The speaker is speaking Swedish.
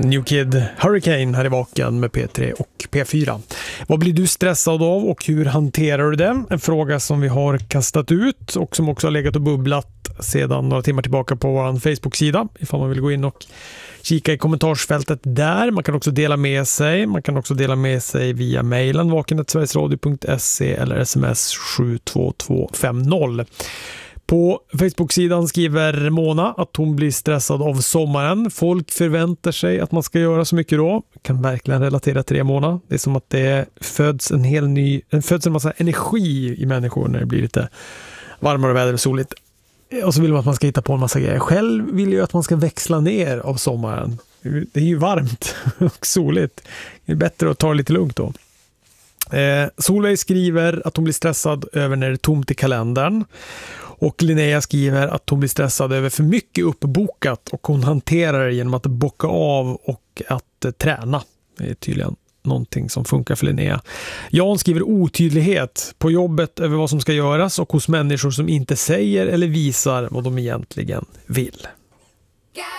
New Kid Hurricane här i vaken med P3 och P4. Vad blir du stressad av och hur hanterar du det? En fråga som vi har kastat ut och som också har legat och bubblat sedan några timmar tillbaka på vår Facebook-sida. Ifall man vill gå in och kika i kommentarsfältet där. Man kan också dela med sig. Man kan också dela med sig via mejlen vaken@sverigesradio.se eller sms 72250. På Facebook-sidan skriver Mona att hon blir stressad av sommaren. Folk förväntar sig att man ska göra så mycket då. Kan verkligen relatera till det, Mona. Det är som att det föds en massa energi i människor när det blir lite varmare väder och soligt. Och så vill man att man ska hitta på en massa grejer. Själv vill jag att man ska växla ner av sommaren. Det är ju varmt och soligt. Det är bättre att ta det lite lugnt då. Solveig skriver att hon blir stressad över när det är tomt i kalendern. Och Linnea skriver att hon blir stressad över för mycket uppbokat och hon hanterar det genom att bocka av och att träna. Det är tydligen någonting som funkar för Linnea. Jan skriver otydlighet på jobbet över vad som ska göras och hos människor som inte säger eller visar vad de egentligen vill.